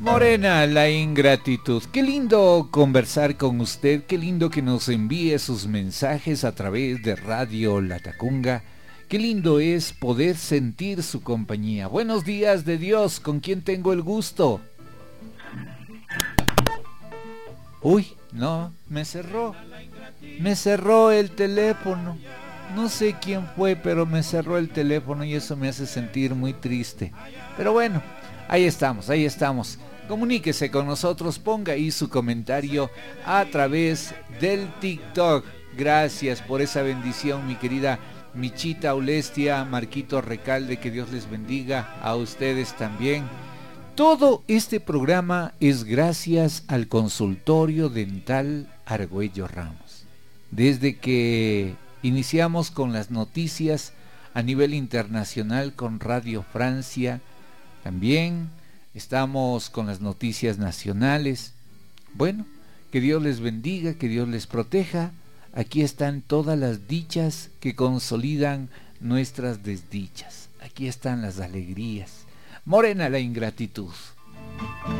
Morena, la ingratitud. Qué lindo conversar con usted, qué lindo que nos envíe sus mensajes a través de Radio Latacunga. Qué lindo es poder sentir su compañía. Buenos días de Dios, ¿con quién tengo el gusto? Uy, no, me cerró el teléfono. No sé quién fue, pero me cerró el teléfono y eso me hace sentir muy triste. Pero bueno, ahí estamos. Comuníquese con nosotros, ponga ahí su comentario a través del TikTok. Gracias por esa bendición, mi querida Michita Ulestia, Marquito Recalde, que Dios les bendiga, a ustedes también. Todo este programa es gracias al Consultorio Dental Argüello Ramos. Desde que iniciamos con las noticias a nivel internacional con Radio Francia, también estamos con las noticias nacionales. Bueno, que Dios les bendiga, que Dios les proteja. Aquí están todas las dichas que consolidan nuestras desdichas. Aquí están las alegrías. Morena, la ingratitud.